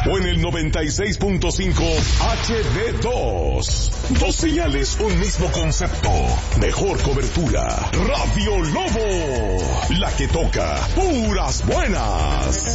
o en el 96.5 HD2. Dos señales, un mismo concepto. Mejor cobertura. Radio Lobo, la que toca puras buenas.